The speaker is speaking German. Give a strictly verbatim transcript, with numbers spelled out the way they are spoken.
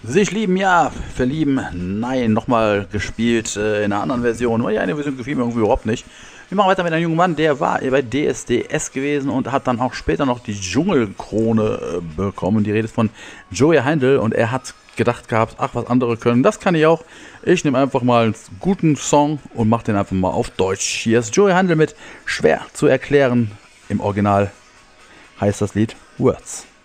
Sich lieben, ja. Verlieben, nein. Nochmal gespielt äh, in einer anderen Version. Weil ja, eine Version gefiel mir irgendwie überhaupt nicht. Wir machen weiter mit einem jungen Mann, der war bei D S D S gewesen und hat dann auch später noch die Dschungelkrone äh, bekommen. Die Rede ist von Joey Heindl und er hat gedacht gehabt, ach, was andere können, das kann ich auch. Ich nehme einfach mal einen guten Song und mache den einfach mal auf Deutsch. Hier ist Joey Heindl mit Schwer zu erklären. Im Original heißt das Lied Words.